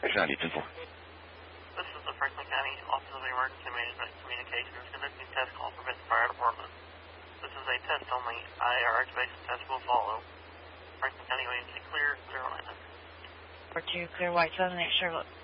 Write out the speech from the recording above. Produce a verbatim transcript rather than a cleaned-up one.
County ten four. This is the Franklin County Office of Emergency Management Communications conducting test call for Benton Fire Department. This is a test only. I R activation test will follow. Franklin County agency clear, zero nine nine. four two, clear white seven, eight Charlotte.